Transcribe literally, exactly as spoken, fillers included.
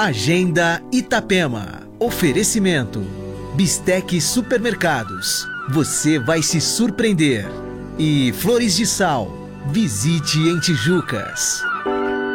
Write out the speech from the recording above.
Agenda Itapema. Oferecimento. Bistec Supermercados. Você vai se surpreender. E Flores de Sal. Visite em Tijucas.